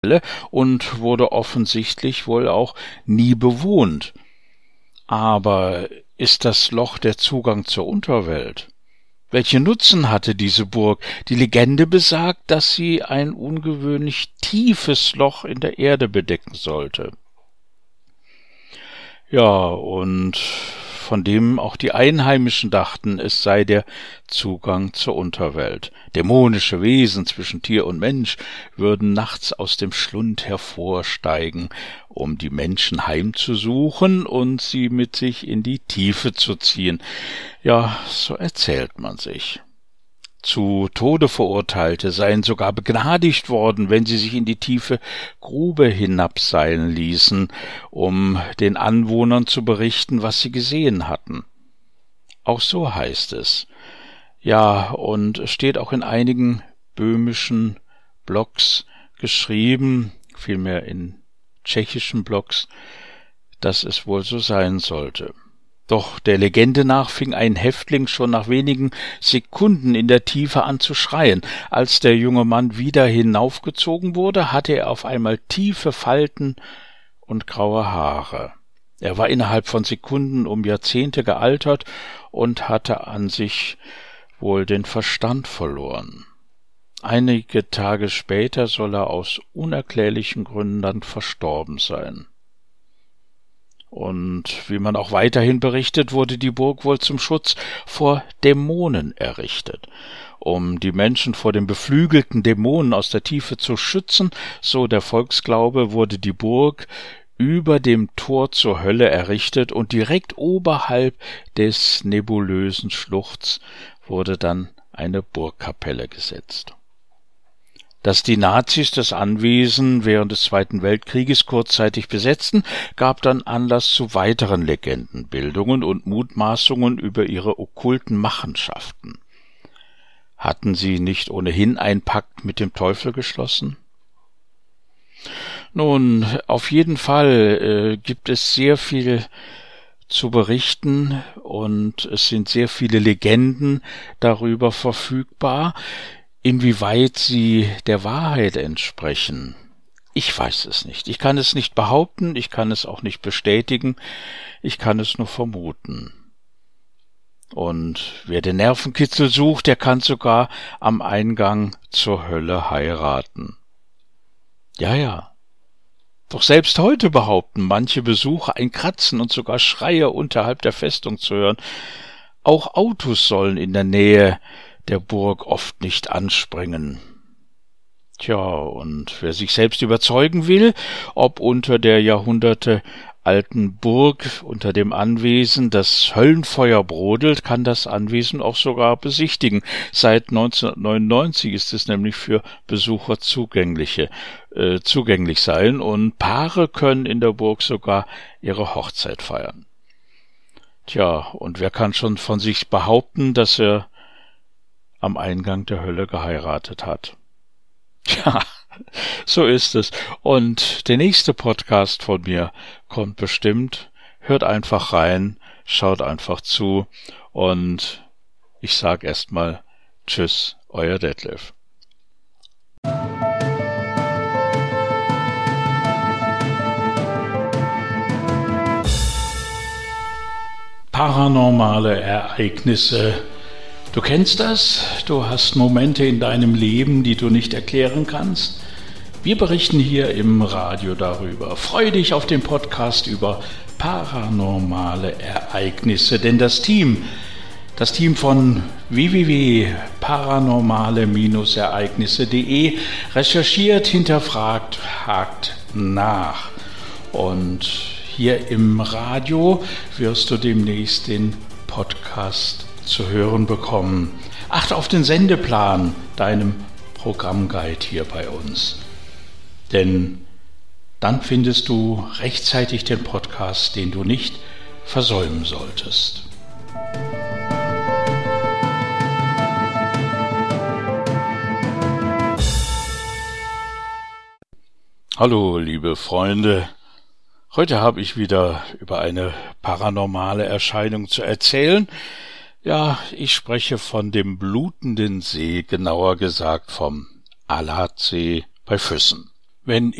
und wurde offensichtlich wohl auch nie bewohnt. Aber ist das Loch der Zugang zur Unterwelt? Welchen Nutzen hatte diese Burg? Die Legende besagt, dass sie ein ungewöhnlich tiefes Loch in der Erde bedecken sollte. Ja, und von dem auch die Einheimischen dachten, es sei der Zugang zur Unterwelt. Dämonische Wesen zwischen Tier und Mensch würden nachts aus dem Schlund hervorsteigen, um die Menschen heimzusuchen und sie mit sich in die Tiefe zu ziehen. Ja, so erzählt man sich. Zu Tode Verurteilte seien sogar begnadigt worden, wenn sie sich in die tiefe Grube hinabseilen ließen, um den Anwohnern zu berichten, was sie gesehen hatten. Auch so heißt es. Ja, und es steht auch in einigen böhmischen Blogs geschrieben, vielmehr in tschechischen Blogs, dass es wohl so sein sollte. Doch der Legende nach fing ein Häftling schon nach wenigen Sekunden in der Tiefe an zu schreien. Als der junge Mann wieder hinaufgezogen wurde, hatte er auf einmal tiefe Falten und graue Haare. Er war innerhalb von Sekunden um Jahrzehnte gealtert und hatte an sich wohl den Verstand verloren. Einige Tage später soll er aus unerklärlichen Gründen dann verstorben sein. Und wie man auch weiterhin berichtet, wurde die Burg wohl zum Schutz vor Dämonen errichtet. Um die Menschen vor den beflügelten Dämonen aus der Tiefe zu schützen, so der Volksglaube, wurde die Burg über dem Tor zur Hölle errichtet und direkt oberhalb des nebulösen Schluchts wurde dann eine Burgkapelle gesetzt. Dass die Nazis das Anwesen während des Zweiten Weltkrieges kurzzeitig besetzten, gab dann Anlass zu weiteren Legendenbildungen und Mutmaßungen über ihre okkulten Machenschaften. Hatten sie nicht ohnehin einen Pakt mit dem Teufel geschlossen? Nun, auf jeden Fall gibt es sehr viel zu berichten und es sind sehr viele Legenden darüber verfügbar. Inwieweit sie der Wahrheit entsprechen, ich weiß es nicht. Ich kann es nicht behaupten, ich kann es auch nicht bestätigen, ich kann es nur vermuten. Und wer den Nervenkitzel sucht, der kann sogar am Eingang zur Hölle heiraten. Ja. Doch selbst heute behaupten manche Besucher, ein Kratzen und sogar Schreie unterhalb der Festung zu hören. Auch Autos sollen in der Nähe der Burg oft nicht anspringen. Tja, und wer sich selbst überzeugen will, ob unter der Jahrhunderte alten Burg, unter dem Anwesen das Höllenfeuer brodelt, kann das Anwesen auch sogar besichtigen. Seit 1999 ist es nämlich für Besucher zugänglich sein und Paare können in der Burg sogar ihre Hochzeit feiern. Tja, und wer kann schon von sich behaupten, dass er am Eingang der Hölle geheiratet hat? Ja, so ist es. Und der nächste Podcast von mir kommt bestimmt. Hört einfach rein, schaut einfach zu und ich sag erstmal Tschüss, euer Detlef. Paranormale Ereignisse. Du kennst das? Du hast Momente in deinem Leben, die du nicht erklären kannst? Wir berichten hier im Radio darüber. Freue dich auf den Podcast über paranormale Ereignisse, denn das Team von www.paranormale-ereignisse.de recherchiert, hinterfragt, hakt nach. Und hier im Radio wirst du demnächst den Podcast zu hören bekommen. Achte auf den Sendeplan, deinem Programmguide hier bei uns. Denn dann findest du rechtzeitig den Podcast, den du nicht versäumen solltest. Hallo, liebe Freunde. Heute habe ich wieder über eine paranormale Erscheinung zu erzählen. Ja, ich spreche von dem blutenden See, genauer gesagt vom Alatsee bei Füssen. Wenn